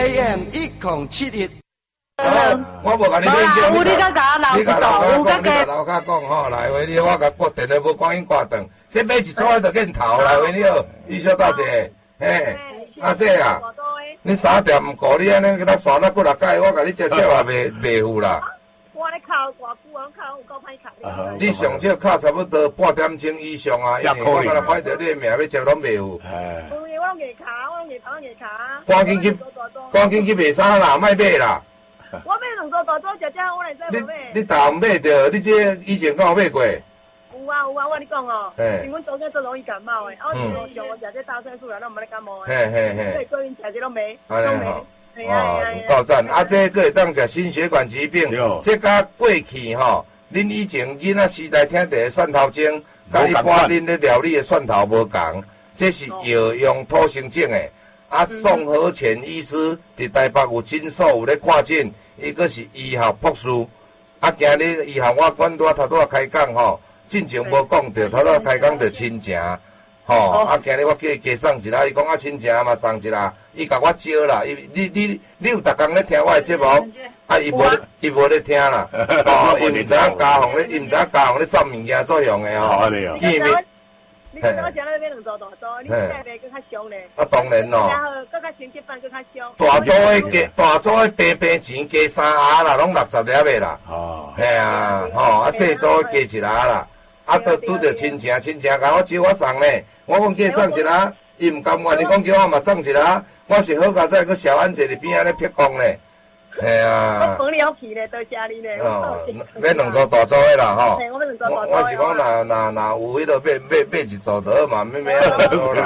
AM 1071。 我无甲你练叫，你甲楼骹讲吼，来回你我甲拨电话无赶紧挂断，这买一组就见头来回你好，玉小大姐，嘿，阿姐啊，你三点唔过，你安尼给他刷到几落届，我甲你接也袂付啦。 我咧考偌久啊，考有够歹考。 你上少考差不多半点钟以上啊，因为我敢若看到你的名要接拢袂付。 我拢硬卡，我拢硬卡。 赶紧去卖衫啦，卖买啦。 我买两组大组，食食我来再买。 你大唔买着？你这以前敢有买过？ 有啊，我跟你讲哦，因为昨天最容易感冒诶，我像我食这大蒜素啦，咱唔咧感冒诶。所以个人食这拢没，拢没。 够赞！啊，这个会当食心血管疾病，这甲过去吼，恁以前囡仔时代听的蒜头精，甲一般恁咧料理的蒜头无共，这是药用土生种的。啊，宋和全医师伫台北有诊所有咧看诊，伊个是医学博士。啊，今日医学我管拄头拄开讲吼，进前无讲着，头拄开讲着亲情。吼，啊，今日我叫伊加送一啦，伊讲啊亲情嘛送一啦，伊甲我招啦，你有逐工咧听我的节目，啊，伊无咧听啦，哦，伊毋知影家访咧送物件作用的吼， 你知我食那边两组大组，你现在卖更较凶咧。 啊，当然咯。 更较成绩班更较凶。 大组的平钱加3盒啦，拢60粒的啦。哦。嘿啊，吼，啊细组加1盒啦。啊，都拄着亲戚甲我招我送咧，我讲叫送一啦，伊毋甘愿，伊讲叫我嘛送一啦，我是好佳哉，佮小安坐伫边仔咧撇光咧，嘿啊。 我帮你好皮咧，多谢你咧。 哦，买两组大组的啦，吼。 我买两组大组。 我是讲，若有迄个买一组就好嘛，买两组啦。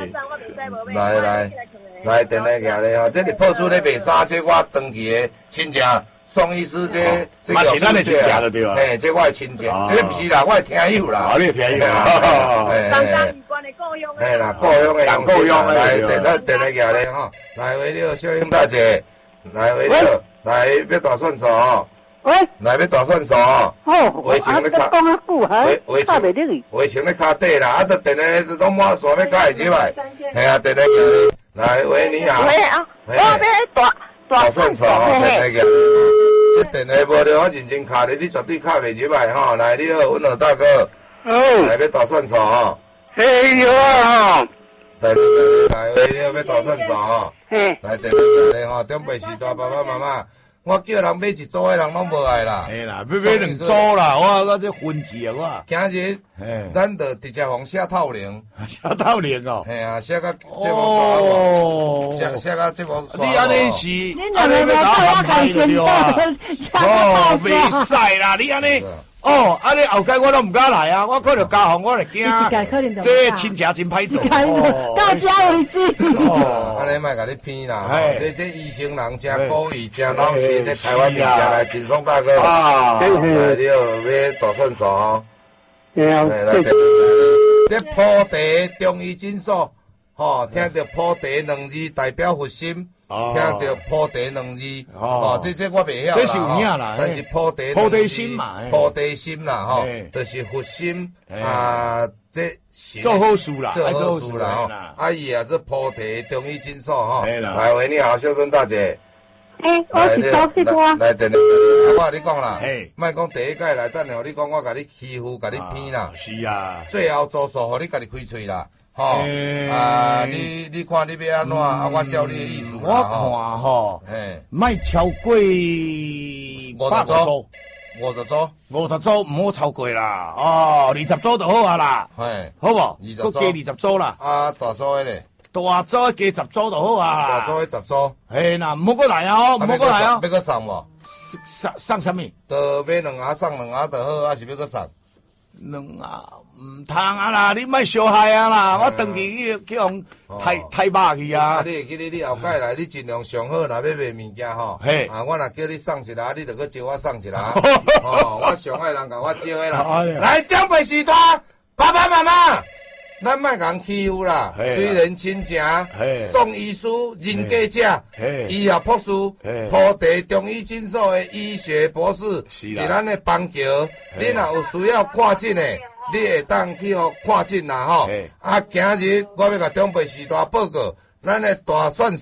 来，电来行咧吼，这是破处咧卖衫，这我长期的亲戚。宋医师这嘛是咱的亲戚了对吧？ 嘿，这我的亲戚，这不是啦，我的听友啦。 你听友啊？当关的故乡。 嘿啦，故乡的人，故乡来，电来行咧吼，来为了小英大姐，来为了来要大算数吼。 喂， 来要大算数吼。 好， 围裙咧卡，围裙咧卡底啦，啊，都电来拢满线要加入来，嘿啊，电来行来，喂，你好。 喂啊，我要大算数吼，电来行。这电话无了，我认真卡咧，你绝对卡袂入来吼。来，你好，阮老大哥。来要大算数吼。 嘿有啊吼。 来，你好，要大算数吼。来，电话来吼，准备时代爸爸妈妈。我叫人买一组的人拢无来啦。 嘿啦，要买两组啦，我这分气啊我。 今日，咱就直接往下透灵。 下透灵哦。 嘿啊，写到节目刷无？写到节目刷无？ 你安尼是， 安尼要搞我开心的， 哦，袂使啦，你安尼。哦，安尼后盖我都唔敢来啊！我可能家访我来惊，这亲戚真歹做。 到家为止。 哦，安尼莫甲你骗啦！这医生人真故意，真老实，在台湾面前来轻松大哥。啊，来你要大算数哦。来，这菩提中医诊所，吼，听到菩提两字代表佛心。听到菩提两字，哦，这我袂晓啦， 这是有影啦， 但是菩提心嘛，菩提心啦，吼，就是佛心啊，这做好事啦， 做好事啦，吼，阿姨啊，这菩提中医诊所，吼，来喂，你好，小孙大姐， 我是高兴多， 来电话，我甲你讲啦，莫讲第一届来，等下你讲我甲你欺负，甲你骗啦， 是啊， 最后做数，互你家己开喙啦。吼啊！你看你要安怎啊？我照你的意思啦。 我看吼，莫超过50组 ，50组 ，50组唔好超过啦。哦，20组就好啊啦。嘿，好无？20组，佮加20组啦。 啊，大组的咧？ 大组加10组就好啊。 大组的10组。 嘿呐，唔好过来啊！唔好过来啊！ 要搁送无？ 送什么？ 就买2盒送2盒就好，还是要搁送 ？2盒。唔通啊啦！你莫伤害啊啦！我长期叫人太肉去啊！ 你会记得你后盖来，你尽量上好，若要卖物件吼。啊，我若叫你送一啦，你就搁招我送一啦。哦，我上爱人甲我招的啦。来，长辈时代，爸爸妈妈，咱莫人欺负啦。虽然亲情，宋医师人格者，医学博士，菩提中医诊所的医学博士，伫咱的邦桥，你若有需要看诊的。你会当去互看诊啦吼，啊，今日我要甲长辈时代报告，咱的大算数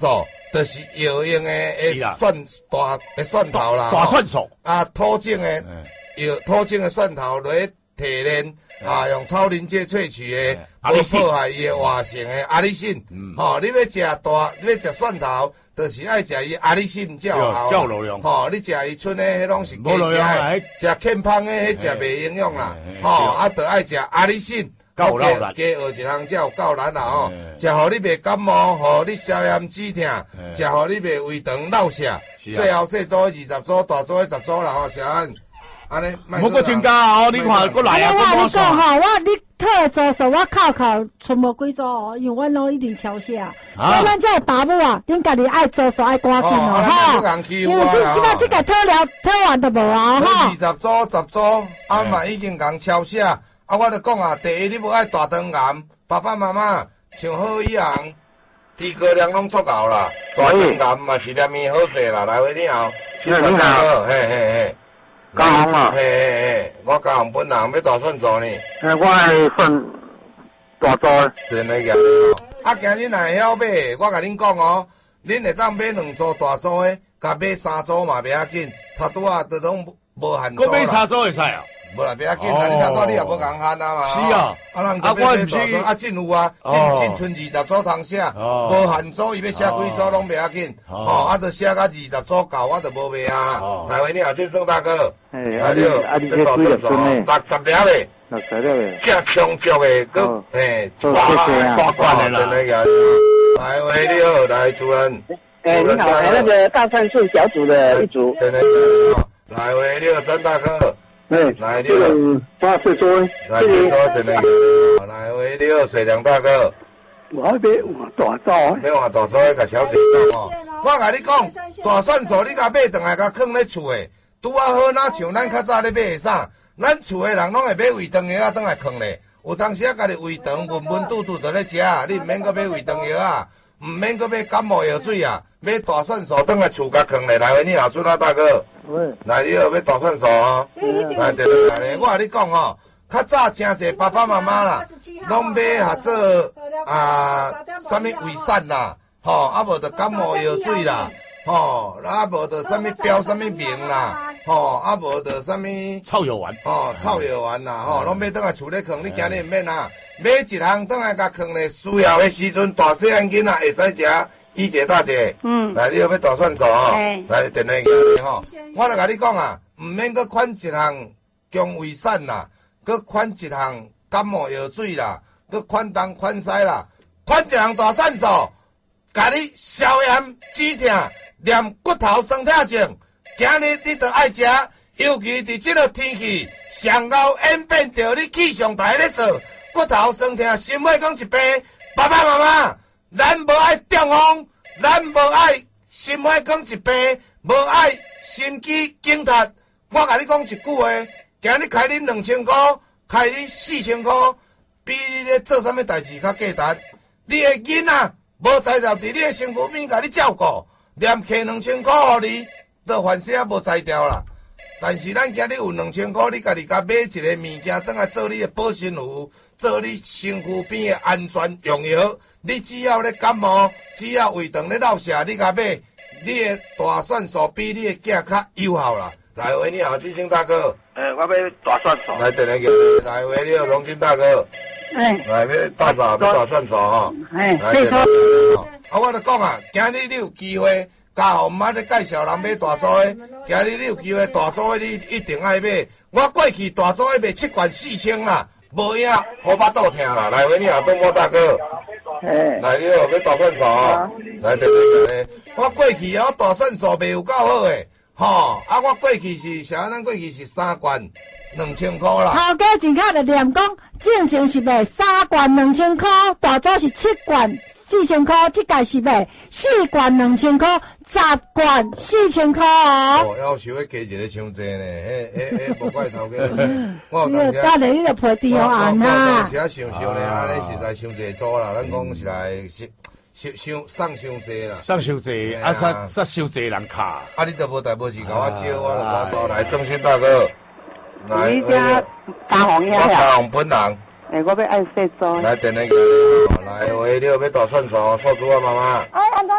就是药用的蒜头啦， 大蒜头啊，土种的土种的蒜头落去提炼。用草磷芥萃取的，无破坏伊的活性的阿里辛。你要食蒜头，就是爱食伊阿里辛才有效。 较有用。 你食伊剩的迄拢是假食，食欠芳的迄食袂营养啦。就爱食阿里辛。加学一项才有够力啦食互你袂感冒，互你消炎止痛，食互你袂胃肠落泻。最后细组20组，大组10组啦小安。安尼， 无搁增加你看搁来啊！ 我你讲你特做数，我靠剩无几组因为阮拢一定超下。所以咱这爸母恁家己爱做数爱赶紧因为这个讨完都无 20组10组，嘛已经共超下。我就讲第一你无爱大肠癌，爸爸妈妈像好医行，猪哥量拢足够啦。大肠癌嘛是念面好势啦，来回你好，你好，嘿。高雄啊，嘿，我高雄本人要大蒜做呢。 我爱蒜大做。 真个个。今日若会晓买，我甲恁讲恁会当买2组大组的，甲买3组嘛袂要紧，头拄都拢无限组啦。 搁买3组会使啊？ 无啦，袂要紧啦，你头拄你也无共限啊嘛。 是啊。 人甲买大组，真有啊，真剩20组通写，无限组伊要写几组拢袂要紧。就写到20组够，我就无卖啊。来回你好，先生大哥。 来了，你这几粒孙呢 ？60粒的 ，60粒的， 正充足的，搁大罐的啦。来回你好，来主任。 你好，那个大蒜素小组的一组。 来回你好，张大哥。来这个大岁数， 来岁数真个。来回你好，水良大哥。 我要换大枣， 要换大枣迄个小水手我甲你讲，大蒜素你甲买回来，甲放咧厝诶。拄啊好，哪像咱较早咧买的啥？咱厝诶人拢会买胃肠药倒来放咧。有当时家己胃肠温温肚肚在咧食，你毋免搁买胃肠药毋免搁买感冒药水买大蒜素倒来厝甲放咧。来，你好，春啊大哥。来，你好，要大蒜素来，对，我甲你讲较早真侪爸爸妈妈啦，拢买做啥物胃散啦，无就感冒药水啦。无就啥物标啥物名啦，无就啥物臭药丸， 臭药丸啦，拢买倒来厝咧放，你今日毋免买一项倒来甲放咧，需要的时阵大细汉囡仔会使食，姨姐大姐，来你要大蒜素来电话去我来甲你讲毋免搁款一项姜胃散啦，搁款一项感冒药水啦，搁款东款西啦，款一项大蒜素，甲你消炎止痛。连骨头酸痛症，今日你着爱食，尤其伫这个天气，上后演变着你气象台咧做骨头酸痛、心血管疾病。爸爸妈妈，咱无爱中风，咱无爱心血管疾病，无爱心肌梗塞。我甲你讲一句话，今日开恁2000块，开恁4000块，比你咧做啥物代志较价值。你的囡仔无才调，伫你的身躯边甲你照顾。连客2000块互你，都凡事也无才调啦。但是咱今日有2000块，你家己甲买一个物件，倒来做你的保身符，做你身躯边的安全用药。你只要咧感冒，只要胃肠咧落泻，你甲买，你的大蒜素比你的囝较有效啦。来回你好，金星大哥。 我要大蒜素。 来电话给来回你好，荣金大哥。来要大蒜素来电话。我就讲今日你有机会，家父毋捌咧介绍人买大组的，今日你有机会大组的，你一定爱买。我过去大组的卖7罐4000啦，无影好巴肚疼啦。来回你好，东坡大哥。来你好，要大蒜素来电话我过去大蒜素卖有够好诶，我过去是咱过去是3罐2000块啦。 头家真巧就念讲，正正是卖3罐2000块，大组是7罐4000块，这届是卖4罐2000块，10罐4000块要收加一个伤济呢，无怪头家。我你家里你就赔地方案啊。 有时想呢，安尼实在伤济做啦，咱讲实在送伤济啦。 送伤济，杀伤济人卡。 你都无代无志甲我招，我就来郑新大哥。 你家大红呀？ 我大红本人。 我要爱细做。 来电话来，喂，你要大蒜素，素珠啊妈妈。 安怎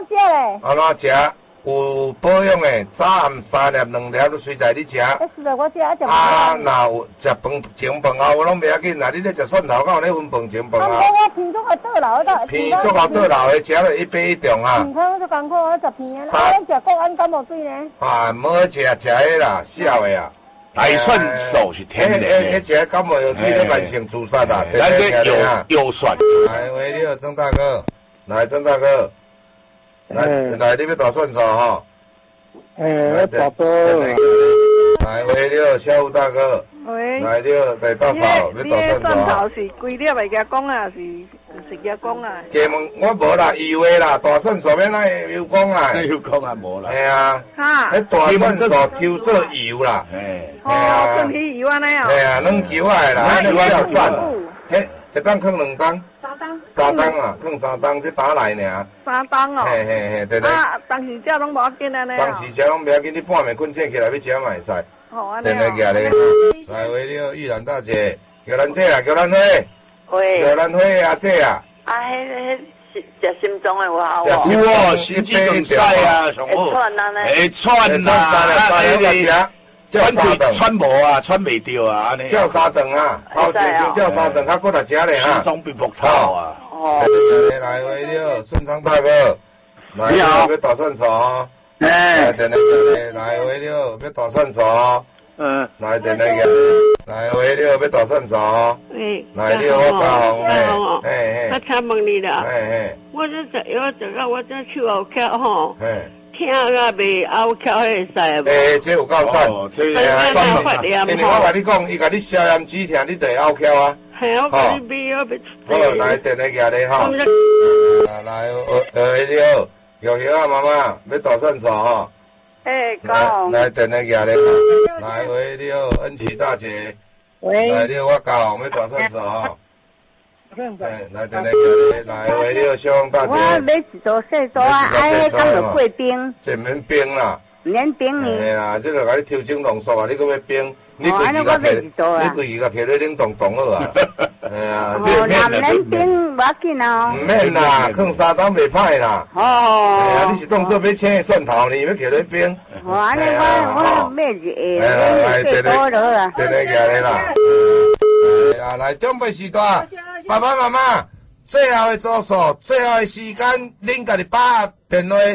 食嘞。 安怎食？有保养的，早暗3粒2粒都随在你食。 是的，我食啊食。 若有食饭前饭后，我拢袂要紧啦。你咧食蒜头，敢有咧分饭前饭啊？ 我偏足好倒流的。 偏足好倒流的，食了1杯1重啊。 健康就艰苦，我食偏的。我食国安感冒水呢。 啊，无好食，食迄啦，小的啊。 大蒜素是天然的。 迄食感冒药水咧慢性自杀啊。 咱个药蒜。 来，喂，你好，曾大哥。来，曾大哥。来，你要大蒜素吼？ 我大哥。 来，喂，你好，小吴大哥。 喂。 来，你好，大大嫂，要大蒜素。 蒜头是规粒的加工啊，是加工啊？ 加问我无啦，油的啦，大蒜素免那油工啊。 油工啊，无啦。 系啊。 哈。 迄大蒜素抽做油啦。 哦，剩起油安尼哦。 系啊，2球啊啦，迄叫赞。迄一当放2当。3当啊，放3当，这打来尔。 3当哦。 嘿嘿嘿，对对。 啊，当时食拢无要紧安尼。 当时食拢不要紧，你半暝困醒起来要食嘛会使。 好安尼。 等下举咧。来，喂，你好，玉兰大姐，叫咱姐啊，叫咱花。 喂。 叫咱花阿姐啊。 啊，迄食心中的有效哦。 哇，心肌梗塞啊，上好。 会喘啊呢？ 会喘啊，喘无啊，喘袂着啊，安尼。 叫3顿啊，头前先叫3顿，较过来食咧哈。 心中被木头啊。 哦。 来，喂，你好，顺昌大哥。你好。要大蒜素哈。 哎。 来，喂，你好，要大蒜素哈。来，等下个。来，喂，你好，要大蒜素哈。来，你好，我嘉宏。 我请问你啦。 我这食药食到我这手后翘吼。听啊袂后翘，迄会使无？ 这有够赞，这专门。 因为我甲你讲，伊甲你消炎止疼，你就会后翘啊。 系我甲你买，我别。 好，来，等下举咧吼。来，你好，玉叶啊，妈妈，要大蒜素吼。 讲。 来，等下举咧。来，喂，你好，恩琪大姐。 喂。 来，你好，我嘉宏，要大蒜素吼。来，等下举咧。来，喂，你好，小红大姐。 我买一桌细桌啊，哎，他们贵冰。 这免冰啦。 免冰呢？ 嘿啦，这就甲你调整浓缩啊，你搁要冰，你规矩甲摕咧冷冻冻好啊。嘿啊， 这免冰无要紧哦。 唔免啦，放3当袂歹啦。 哦。 嘿啊，你是当做要青的蒜头呢，要摕咧冰。 安尼我买一下，最多了啊。 等下举咧啦。啊，来准备时段，爸爸妈妈，最后的组数，最后的时间，恁家己把电话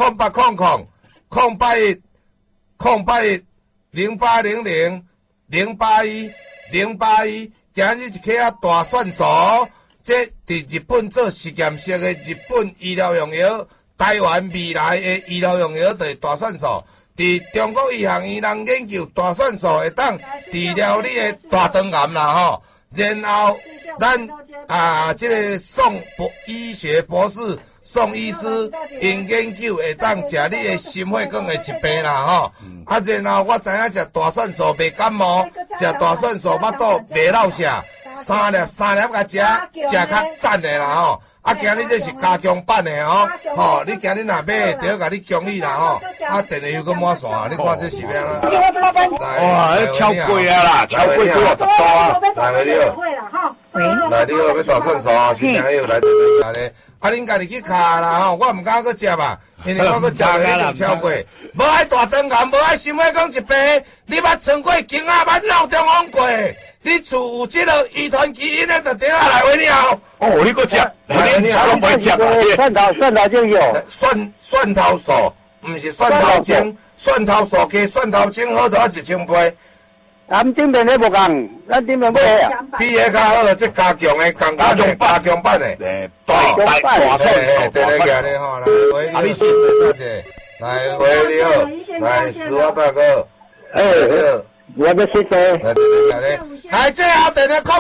0800 081 0800 081 081，今日一克啊大蒜素，这伫日本做实验室的日本医疗用药，台湾未来的医疗用药就是大蒜素。伫中国医学院人研究大蒜素会当治疗你的大肠癌啦吼，然后咱这个宋医学博士。宋医师因研究会当食你的心血管的疾病啦吼，然后我知影食大蒜素袂感冒，食大蒜素巴肚袂落瀉，3粒甲食较赞的啦吼。今日这是加强版的哦，吼，你今日若买着，甲你建议啦吼，电话又搁满线，你看这是咩啦？ 哇，超贵啊啦，超贵多10多啊！ 来，你好，来，你好，要大蒜素啊，新朋友来来咧。恁家己去卡啦吼，我唔敢搁食嘛，因为我搁食了一定超贵。无爱大肠癌，无爱心血管疾病，你捌穿过经啊，捌脑中风过，你厝有这个遗传基因的，就对啊来为你好。 哦，你搁食，你好拢袂食啊？ 蒜头就有， 蒜头素，唔是蒜头精，蒜头素加蒜头精好做1000杯。 咱顶面咧无共，咱顶面买啊。 比迄较好，这加强的，加强版的， 大蒜素， 对咧个咧吼，来，喂，你是大姐，来，喂，你好，来，石华大哥，你好， 我要谢谢。 来，最后电话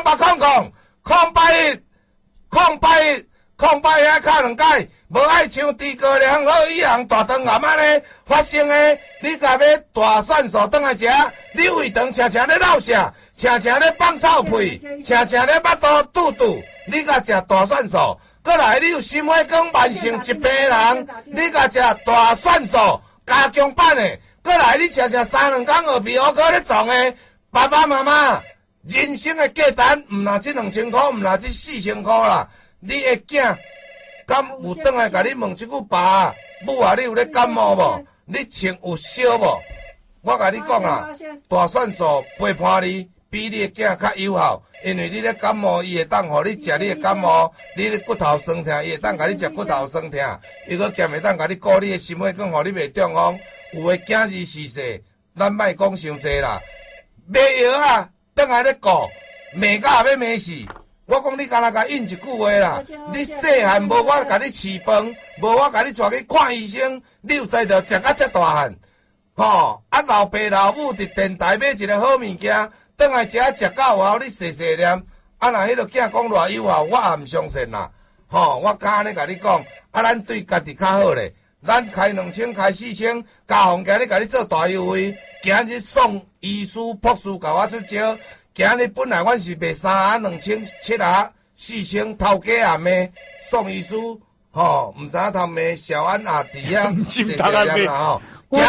0800遐敲2解，无爱像猪哥良好一样大肠癌安尼发生的，你甲要大蒜素转来食，你胃肠常常咧落瀉，常常咧放臭屁，常常咧腹肚肚，你甲食大蒜素。过来，你有心血管慢性疾病的人，你甲食大蒜素加强版的。过来，你常常3、2天耳鼻喉科咧撞的，爸爸妈妈，人生的价值唔拿这2000块，唔拿这4000块啦。你的囝敢有转来甲你问一句爸母啊，你有咧感冒无？你穿有烧无？我甲你讲啊，大蒜素陪伴你，比你的囝较有效，因为你咧感冒，伊会当互你食你的感冒，你咧骨头酸痛，伊会当甲你食骨头酸痛，伊个兼会当甲你顾你的心血管，互你袂中风。有诶囝儿逝世，咱莫讲伤济啦，买药啊，转来咧顾，骂甲也要骂死。我讲你敢若甲应一句话啦，你细汉无我甲你饲饭，无我甲你带去看医生，你有才着食甲遮大汉。吼，啊老爸老母伫电台买一个好物件，转来食食到有效，你细细念。啊，若迄个囝讲偌有效，我也毋相信啦。吼，我敢安尼甲你讲，啊，咱对家己较好咧。咱开2000，开4000，家父今日甲你做大优惠，今日送医师、博士甲我出招。今日本来阮是卖3盒2000、7盒4000，头家也卖送医师，吼，毋知影头卖小安阿弟啊，谢谢念啦吼。今日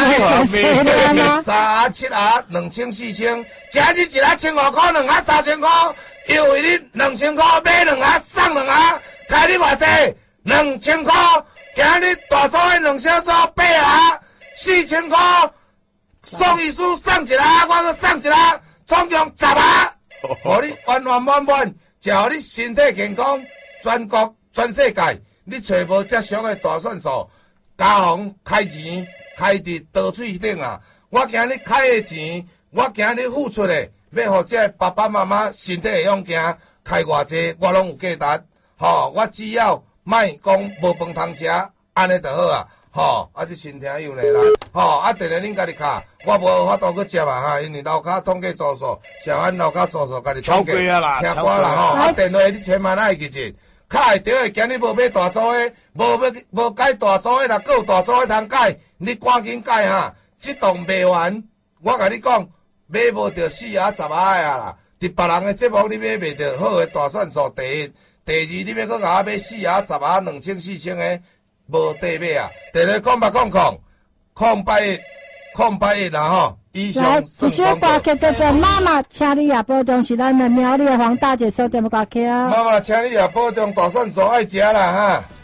3盒、7盒2000、4000，今日一盒1500块，2盒3000块，优惠你2000块买2盒送2盒，开你偌济？2000块。今日大组的2小组8盒，4000块，送医师送一盒，我搁送一盒，总共10盒，互你完完满满，照你身体健康，全国全世界，你找无遮俗的大蒜素，家父开钱开伫刀喙顶啊！我今日开的钱，我今日付出的，要互这爸爸妈妈身体会用行，开偌济我拢有价值，吼！我只要。莫讲无饭通食，安尼就好啊！吼，啊，这身体有呢啦！吼，啊，定定恁家己卡，我无法度去接啊哈，因为楼骹统计住数，小安楼骹住数家己统计，听歌啦吼，啊，电话你千万爱记住，卡会着的，今日无买大组的，无改大组的啦，搁有大组的通改，你赶紧改哈！这栋卖完，我甲你讲，买无着4盒10盒的啊啦！伫别人的节目你买袂着好的大蒜素第一。第二，你要搁甲我买4盒、10盒、2000、4000的，无地买啊！电话0800-081啦吼。以上一首歌曲叫做《妈妈，请你也保重》，是咱的苗栗黄大姐所点的歌曲啊。 妈妈，请你也保重，大蒜素爱食啦哈。